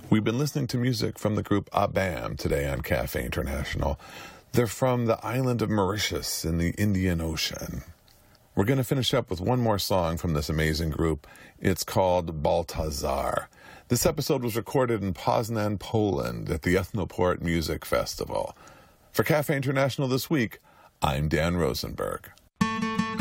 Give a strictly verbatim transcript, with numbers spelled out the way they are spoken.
We've been listening to music from the group ABAM today on Cafe International. They're from the island of Mauritius in the Indian Ocean. We're going to finish up with one more song from this amazing group. It's called Baltazar. This episode was recorded in Poznan, Poland at the Ethnoport Music Festival. For Cafe International this week, I'm Dan Rosenberg.